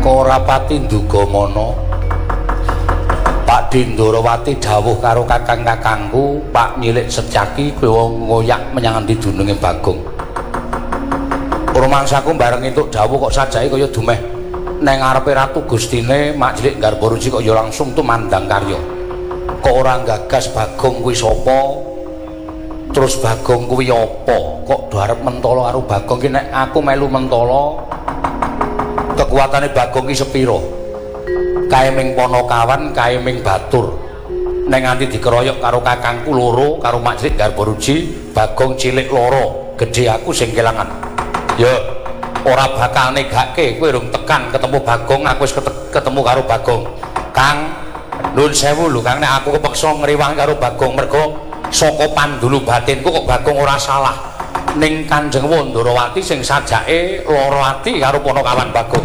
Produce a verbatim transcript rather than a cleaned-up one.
kok ora pati ndugamana. Pak Dindorawati dawuh karo kakang-kakangku, Pak Nyilik Secaki kowe ngoyak menyang endi dununge Bagong. Rumangsaku bareng entuk dawuh kok sajake kaya dumeh neng ngarepe Ratu Gustine Mak Cilik Garbaruji kok ya langsung tumandang karya. Kok ora gagas Bagong kuwi sapa? Terus Bagong kuwi apa? Kok do arep mentala karo Bagong ki nek aku melu mentala kekuatane Bagong ki sepira? Kae ming Panakawan, kae ming Batur. Nek nganti dikeroyok karo kakangku loro karo Mak Cilik Garbaruji, Bagong cilik loro, gedhe aku sing kelangan. Ya ora bakal negake kowe rung tekan ketemu Bagong, aku wis ketemu karo Bagong. Kang, nuwun sewu lho Kang, nek aku kepeksa ngriwang karo Bagong mergo saka pandulu batinku kok Bagong ora salah. Ning Kanjeng Wandrawati sing sajake lara ati karo Panakawan Bagong.